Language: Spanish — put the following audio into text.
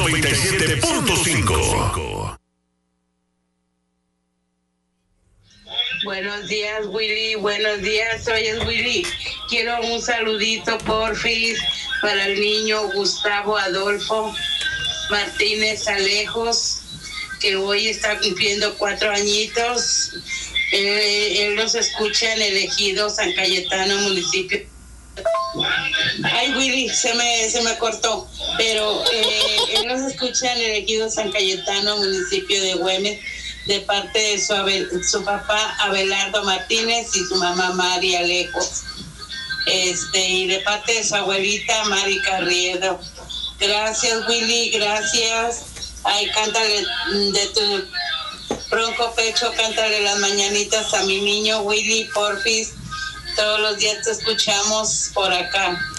97.5. Buenos días, Willy. Buenos días, soy el Willy. Quiero un saludito, porfis, para el niño Gustavo Adolfo Martínez Alejos, que hoy está cumpliendo 4 añitos. Él nos escucha en el ejido San Cayetano, municipio. Ay, Willy, se me cortó, pero él nos escucha en el ejido San Cayetano, municipio de Güemes, de parte de su papá Abelardo Martínez y su mamá Mari Alejos, y de parte de su abuelita Mari Carriedo. Gracias, Willy, gracias. Ay, cántale de tu bronco pecho, cántale las mañanitas a mi niño Willy, porfis. Todos los días te escuchamos por acá.